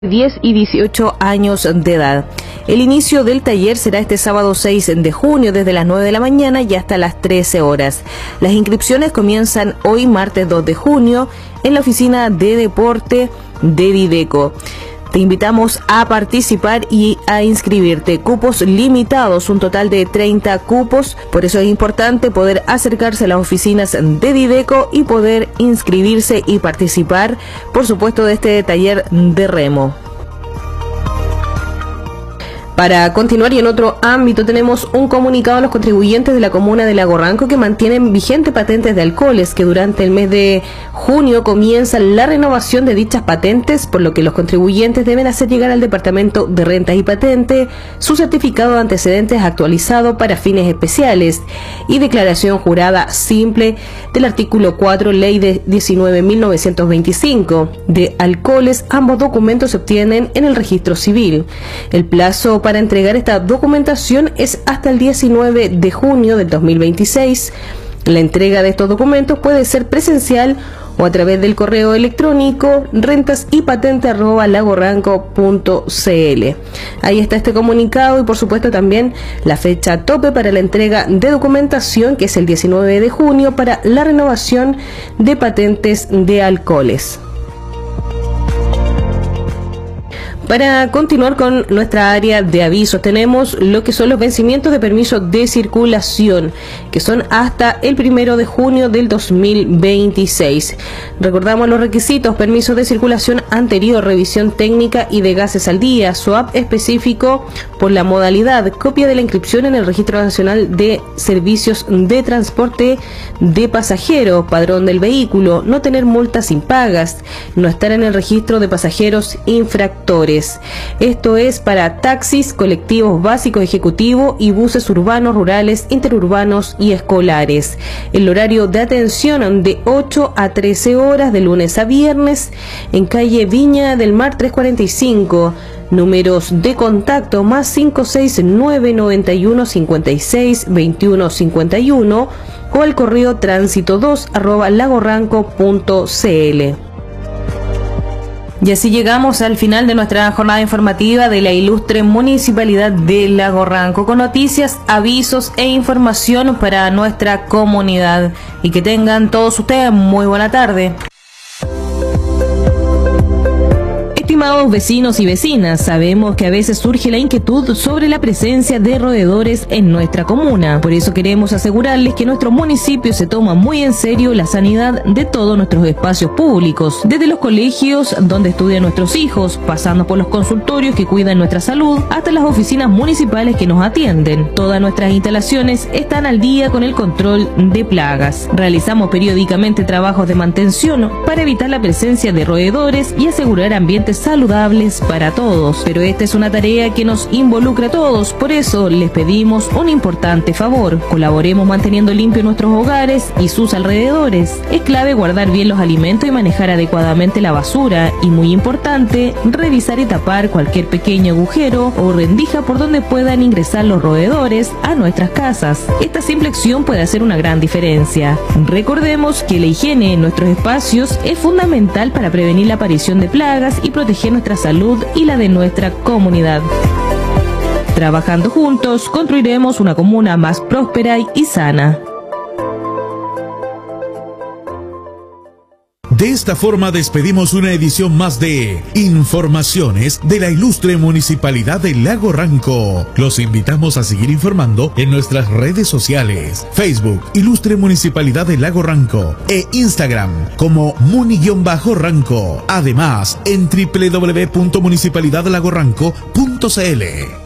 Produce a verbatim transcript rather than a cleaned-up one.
diez y dieciocho años de edad. El inicio del taller será este sábado seis de junio desde las nueve de la mañana y hasta las trece horas. Las inscripciones comienzan hoy martes dos de junio en la oficina de deporte de Dideco. Te invitamos a participar y a inscribirte. Cupos limitados, un total de treinta cupos. Por eso es importante poder acercarse a las oficinas de Dideco y poder inscribirse y participar, por supuesto, de este taller de remo. Para continuar y en otro ámbito, tenemos un comunicado a los contribuyentes de la comuna de Lago Ranco que mantienen vigentes patentes de alcoholes, que durante el mes de junio comienza la renovación de dichas patentes, por lo que los contribuyentes deben hacer llegar al Departamento de Rentas y Patente su certificado de antecedentes actualizado para fines especiales y declaración jurada simple del artículo cuatro, ley de diecinueve mil novecientos veinticinco de alcoholes. Ambos documentos se obtienen en el registro civil. El plazo para Para entregar esta documentación es hasta el diecinueve de junio del dos mil veintiséis. La entrega de estos documentos puede ser presencial o a través del correo electrónico rentas y patente arroba lagoranco punto cl. Ahí está este comunicado y por supuesto también la fecha tope para la entrega de documentación, que es el diecinueve de junio para la renovación de patentes de alcoholes. Para continuar con nuestra área de avisos, tenemos lo que son los vencimientos de permiso de circulación, que son hasta el primero de junio del dos mil veintiséis. Recordamos los requisitos: permiso de circulación anterior, revisión técnica y de gases al día, S W A P específico por la modalidad, copia de la inscripción en el Registro Nacional de Servicios de Transporte de Pasajeros, padrón del vehículo, no tener multas impagas, no estar en el registro de pasajeros infractores. Esto es para taxis, colectivos básicos ejecutivos y buses urbanos, rurales, interurbanos y escolares. El horario de atención de ocho a trece horas de lunes a viernes en calle Viña del Mar trescientos cuarenta y cinco. Números de contacto más cinco seis nueve noventa y uno cincuenta y seis veintiuno cincuenta y uno o al correo tránsito dos arroba lagoranco punto cl. Y así llegamos al final de nuestra jornada informativa de la ilustre Municipalidad de Lago Ranco, con noticias, avisos e información para nuestra comunidad. Y que tengan todos ustedes muy buena tarde. Estimados vecinos y vecinas, sabemos que a veces surge la inquietud sobre la presencia de roedores en nuestra comuna. Por eso queremos asegurarles que nuestro municipio se toma muy en serio la sanidad de todos nuestros espacios públicos, desde los colegios donde estudian nuestros hijos, pasando por los consultorios que cuidan nuestra salud, hasta las oficinas municipales que nos atienden. Todas nuestras instalaciones están al día con el control de plagas. Realizamos periódicamente trabajos de mantención para evitar la presencia de roedores y asegurar ambientes saludables para todos, pero esta es una tarea que nos involucra a todos. Por eso les pedimos un importante favor: colaboremos manteniendo limpios nuestros hogares y sus alrededores. Es clave guardar bien los alimentos y manejar adecuadamente la basura, y muy importante, revisar y tapar cualquier pequeño agujero o rendija por donde puedan ingresar los roedores a nuestras casas. Esta simple acción puede hacer una gran diferencia. Recordemos que la higiene en nuestros espacios es fundamental para prevenir la aparición de plagas y proteger nuestra salud y la de nuestra comunidad. Trabajando juntos, construiremos una comuna más próspera y sana. De esta forma despedimos una edición más de Informaciones de la ilustre Municipalidad de Lago Ranco. Los invitamos a seguir informando en nuestras redes sociales: Facebook, Ilustre Municipalidad de Lago Ranco, e Instagram como Muni-Ranco. Además, en doble u doble u doble u punto municipalidad lago ranco punto cl.